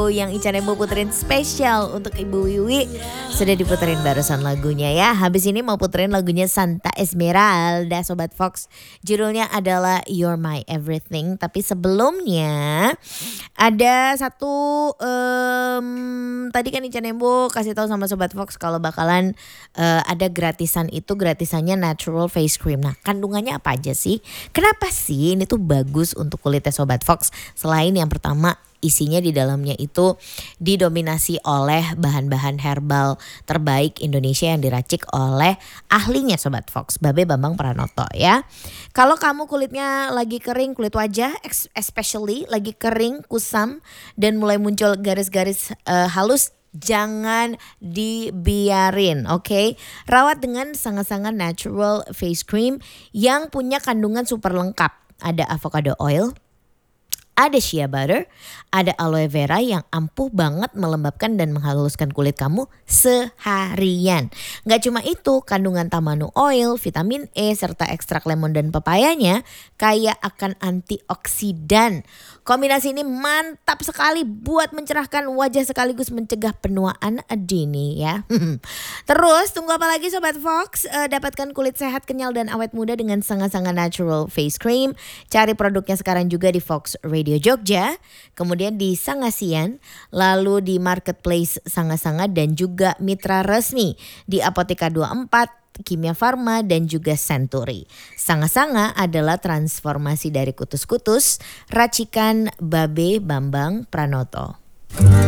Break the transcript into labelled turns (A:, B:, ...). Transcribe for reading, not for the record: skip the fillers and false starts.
A: lagu yang Ica Nembo puterin spesial untuk Ibu Wiwi sudah diputerin barusan lagunya ya. Habis ini mau puterin lagunya Santa Esmeralda Sobat Fox. Judulnya adalah You're My Everything. Tapi sebelumnya ada satu tadi kan Ica Nembo kasih tahu sama Sobat Fox kalau bakalan ada gratisan, itu gratisannya natural face cream. Nah, kandungannya apa aja sih? Kenapa sih ini tuh bagus untuk kulitnya Sobat Fox? Selain yang pertama, isinya di dalamnya itu didominasi oleh bahan-bahan herbal terbaik Indonesia yang diracik oleh ahlinya Sobat Fox, Babe Bambang Pranoto ya. Kalau kamu kulitnya lagi kering, kulit wajah especially lagi kering, kusam dan mulai muncul garis-garis halus, jangan dibiarin, oke? Rawat dengan sangat-sangat natural face cream yang punya kandungan super lengkap. Ada avocado oil, ada shea butter, ada aloe vera yang ampuh banget melembabkan dan menghaluskan kulit kamu seharian. Gak cuma itu, kandungan tamanu oil, vitamin E, serta ekstrak lemon dan pepayanya kaya akan antioksidan. Kombinasi ini mantap sekali buat mencerahkan wajah sekaligus mencegah penuaan dini ya. Terus tunggu apa lagi Sobat Fox? Dapatkan kulit sehat, kenyal dan awet muda dengan sangat-sangat natural face cream. Cari produknya sekarang juga di Fox Radio Jogja, kemudian di Sangasian, lalu di Marketplace Sanga-Sanga dan juga mitra resmi di Apotheka 24, Kimia Farma dan juga Century. Sanga-Sanga adalah transformasi dari kutus-kutus racikan Babe Bambang Pranoto.